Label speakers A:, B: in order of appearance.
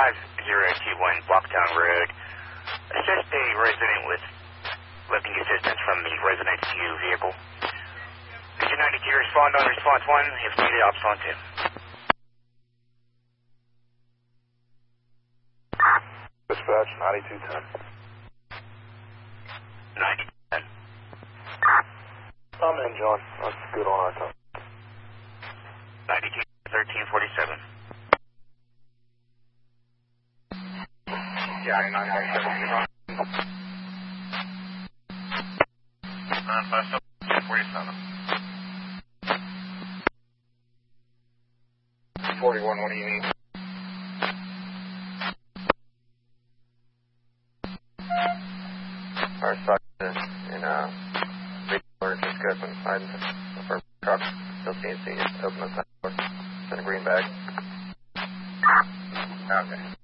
A: 5021 Blocktown Road. Assist a resident with lifting assistance from the resident's view vehicle. Region 92, respond on response 1. If needed, ops on 2.
B: Dispatch 9210.
A: 9010.
B: I'm in, John. That's good on our time.
A: 92 1347.
B: Yeah, 947. 957. 41, what do you need? Our sergeant in big order just got inside the first truck. Still CNC. Open the side door. It's in a green bag. Okay.